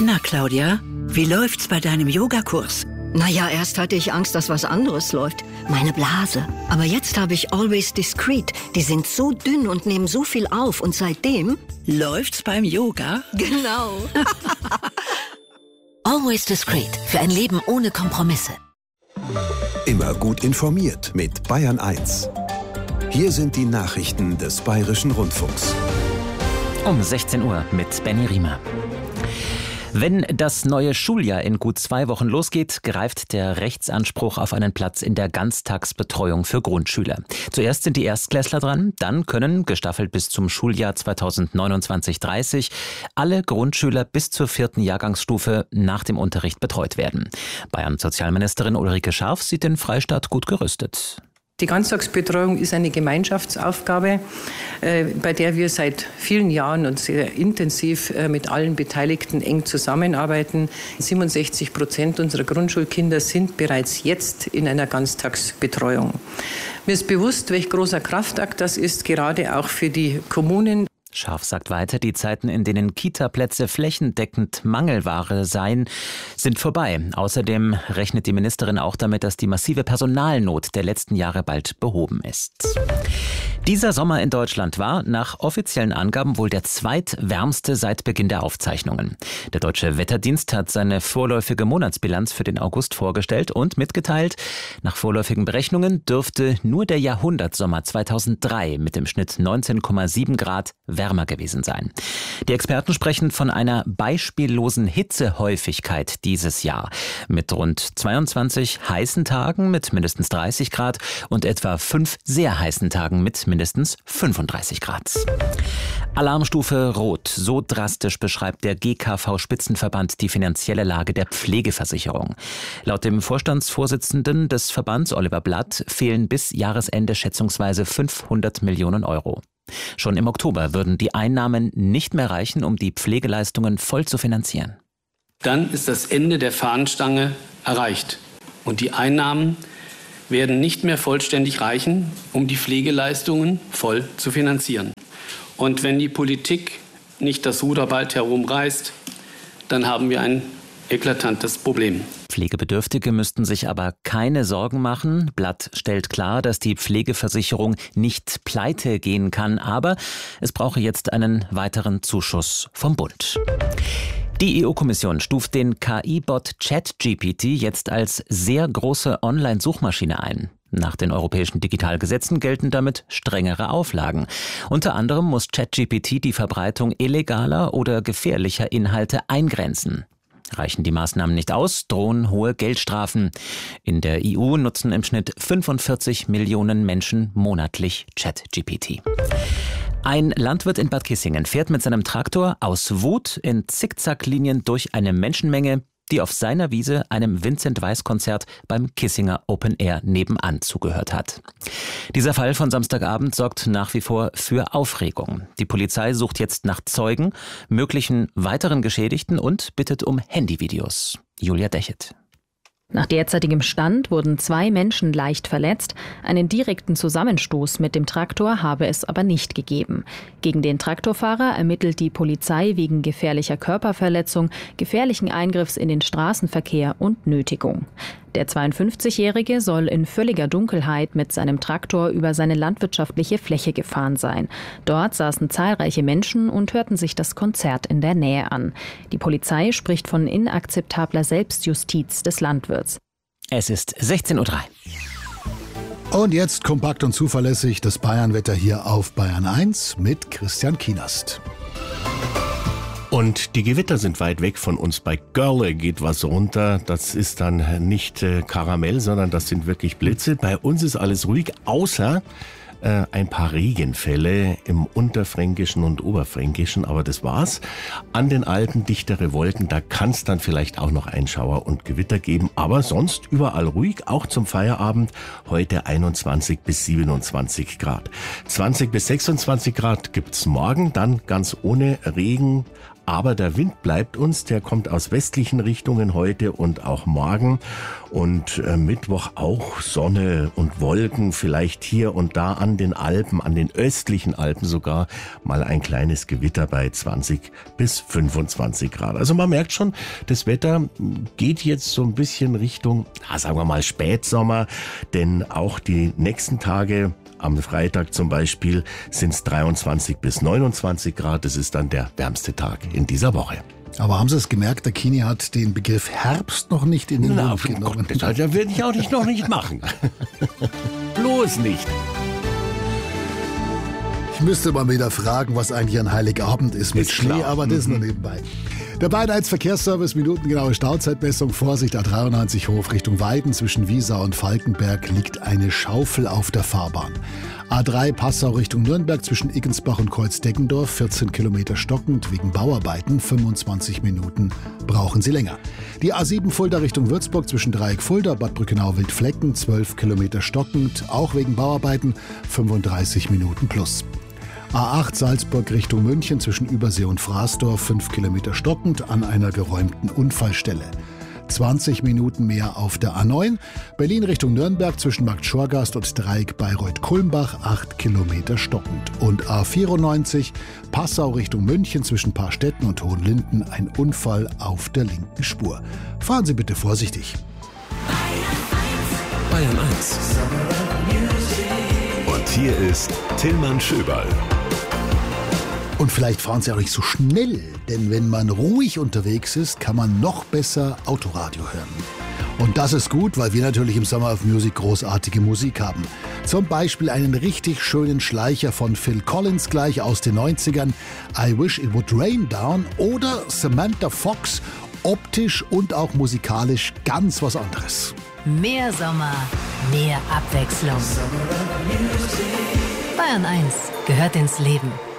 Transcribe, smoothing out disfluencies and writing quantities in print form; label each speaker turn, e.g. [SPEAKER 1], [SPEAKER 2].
[SPEAKER 1] Na, Claudia, wie läuft's bei deinem Yogakurs?
[SPEAKER 2] Naja, erst hatte ich Angst, dass was anderes läuft. Meine Blase. Aber jetzt habe ich Always Discreet. Die sind so dünn und nehmen so viel auf. Und seitdem...
[SPEAKER 1] Läuft's beim Yoga?
[SPEAKER 2] Genau.
[SPEAKER 3] Always Discreet. Für ein Leben ohne Kompromisse.
[SPEAKER 4] Immer gut informiert mit Bayern 1. Hier sind die Nachrichten des Bayerischen Rundfunks.
[SPEAKER 5] Um 16 Uhr mit Benny Riemer. Wenn das neue Schuljahr in gut 2 Wochen losgeht, greift der Rechtsanspruch auf einen Platz in der Ganztagsbetreuung für Grundschüler. Zuerst sind die Erstklässler dran, dann können, gestaffelt bis zum Schuljahr 2029/30, alle Grundschüler bis zur 4. Jahrgangsstufe nach dem Unterricht betreut werden. Bayern-Sozialministerin Ulrike Scharf sieht den Freistaat gut gerüstet.
[SPEAKER 6] Die Ganztagsbetreuung ist eine Gemeinschaftsaufgabe, bei der wir seit vielen Jahren und sehr intensiv mit allen Beteiligten eng zusammenarbeiten. 67% unserer Grundschulkinder sind bereits jetzt in einer Ganztagsbetreuung. Mir ist bewusst, welch großer Kraftakt das ist, gerade auch für die Kommunen.
[SPEAKER 5] Scharf sagt weiter, die Zeiten, in denen Kita-Plätze flächendeckend Mangelware seien, sind vorbei. Außerdem rechnet die Ministerin auch damit, dass die massive Personalnot der letzten Jahre bald behoben ist. Dieser Sommer in Deutschland war nach offiziellen Angaben wohl der zweitwärmste seit Beginn der Aufzeichnungen. Der Deutsche Wetterdienst hat seine vorläufige Monatsbilanz für den August vorgestellt und mitgeteilt, nach vorläufigen Berechnungen dürfte nur der Jahrhundertsommer 2003 mit dem Schnitt 19,7 Grad wärmer gewesen sein. Die Experten sprechen von einer beispiellosen Hitzehäufigkeit dieses Jahr mit rund 22 heißen Tagen mit mindestens 30 Grad und etwa 5 sehr heißen Tagen mit mindestens 35 Grad. Alarmstufe Rot. So drastisch beschreibt der GKV-Spitzenverband die finanzielle Lage der Pflegeversicherung. Laut dem Vorstandsvorsitzenden des Verbands, Oliver Blatt, fehlen bis Jahresende schätzungsweise 500 Millionen Euro. Schon im Oktober würden die Einnahmen nicht mehr reichen, um die Pflegeleistungen voll zu finanzieren.
[SPEAKER 7] Dann ist das Ende der Fahnenstange erreicht und die Einnahmen werden nicht mehr vollständig reichen, um die Pflegeleistungen voll zu finanzieren. Und wenn die Politik nicht das Ruder bald herumreißt, dann haben wir ein eklatantes Problem.
[SPEAKER 5] Pflegebedürftige müssten sich aber keine Sorgen machen. Blatt stellt klar, dass die Pflegeversicherung nicht pleite gehen kann, aber es brauche jetzt einen weiteren Zuschuss vom Bund. Die EU-Kommission stuft den KI-Bot ChatGPT jetzt als sehr große Online-Suchmaschine ein. Nach den europäischen Digitalgesetzen gelten damit strengere Auflagen. Unter anderem muss ChatGPT die Verbreitung illegaler oder gefährlicher Inhalte eingrenzen. Reichen die Maßnahmen nicht aus, drohen hohe Geldstrafen. In der EU nutzen im Schnitt 45 Millionen Menschen monatlich ChatGPT. Ein Landwirt in Bad Kissingen fährt mit seinem Traktor aus Wut in Zickzacklinien durch eine Menschenmenge, die auf seiner Wiese einem Vincent-Weiss-Konzert beim Kissinger Open Air nebenan zugehört hat. Dieser Fall von Samstagabend sorgt nach wie vor für Aufregung. Die Polizei sucht jetzt nach Zeugen, möglichen weiteren Geschädigten und bittet um Handyvideos. Julia Dechet.
[SPEAKER 8] Nach derzeitigem Stand wurden 2 Menschen leicht verletzt. Einen direkten Zusammenstoß mit dem Traktor habe es aber nicht gegeben. Gegen den Traktorfahrer ermittelt die Polizei wegen gefährlicher Körperverletzung, gefährlichen Eingriffs in den Straßenverkehr und Nötigung. Der 52-Jährige soll in völliger Dunkelheit mit seinem Traktor über seine landwirtschaftliche Fläche gefahren sein. Dort saßen zahlreiche Menschen und hörten sich das Konzert in der Nähe an. Die Polizei spricht von inakzeptabler Selbstjustiz des Landwirts.
[SPEAKER 5] Es ist 16:03 Uhr.
[SPEAKER 9] Und jetzt kompakt und zuverlässig das Bayernwetter hier auf Bayern 1 mit Christian Kienast.
[SPEAKER 10] Und die Gewitter sind weit weg von uns. Bei Görle geht was runter. Das ist dann nicht Karamell, sondern das sind wirklich Blitze. Bei uns ist alles ruhig, außer ein paar Regenfälle im Unterfränkischen und Oberfränkischen. Aber das war's. An den Alpen dichtere Wolken, da kann es dann vielleicht auch noch einen Schauer und Gewitter geben. Aber sonst überall ruhig, auch zum Feierabend. Heute 21 bis 27 Grad. 20 bis 26 Grad gibt's morgen, dann ganz ohne Regen. aber der Wind bleibt uns, der kommt aus westlichen Richtungen heute und auch morgen. Und Mittwoch auch Sonne und Wolken, vielleicht hier und da an den Alpen, an den östlichen Alpen sogar mal ein kleines Gewitter bei 20 bis 25 Grad. Also man merkt schon, das Wetter geht jetzt so ein bisschen Richtung, sagen wir mal Spätsommer, denn auch die nächsten Tage, am Freitag zum Beispiel, sind es 23 bis 29 Grad. Das ist dann der wärmste Tag in dieser Woche.
[SPEAKER 9] Aber haben Sie es gemerkt, der Kini hat den Begriff Herbst noch nicht in den Mund genommen?
[SPEAKER 10] Das werde ich auch noch nicht machen. Bloß nicht.
[SPEAKER 9] Ich müsste mal wieder fragen, was eigentlich ein Heiligabend ist mit Schnee, klar. Aber das nur nebenbei. Der Bayern 1 Verkehrsservice, minutengenaue Stauzeitmessung, Vorsicht A93 Hof Richtung Weiden, zwischen Wiesau und Falkenberg liegt eine Schaufel auf der Fahrbahn. A3 Passau Richtung Nürnberg, zwischen Iggensbach und Kreuz-Deggendorf, 14 Kilometer stockend, wegen Bauarbeiten, 25 Minuten brauchen Sie länger. Die A7 Fulda Richtung Würzburg, zwischen Dreieck Fulda, Bad Brückenau-Wildflecken, 12 Kilometer stockend, auch wegen Bauarbeiten, 35 Minuten plus. A8 Salzburg Richtung München, zwischen Übersee und Fraßdorf, 5 Kilometer stockend an einer geräumten Unfallstelle. 20 Minuten mehr auf der A9. Berlin Richtung Nürnberg, zwischen Markt Schorgast und Dreieck Bayreuth-Kulmbach, 8 Kilometer stockend. Und A94 Passau Richtung München, zwischen Paarstetten und Hohenlinden, ein Unfall auf der linken Spur. Fahren Sie bitte vorsichtig.
[SPEAKER 4] Bayern 1. Und hier ist Tillmann Schöberl.
[SPEAKER 9] Und vielleicht fahren Sie auch nicht so schnell, denn wenn man ruhig unterwegs ist, kann man noch besser Autoradio hören. Und das ist gut, weil wir natürlich im Summer of Music großartige Musik haben. Zum Beispiel einen richtig schönen Schleicher von Phil Collins gleich aus den 90ern, I Wish It Would Rain Down, oder Samantha Fox, optisch und auch musikalisch ganz was anderes.
[SPEAKER 3] Mehr Sommer, mehr Abwechslung. Bayern 1 gehört ins Leben.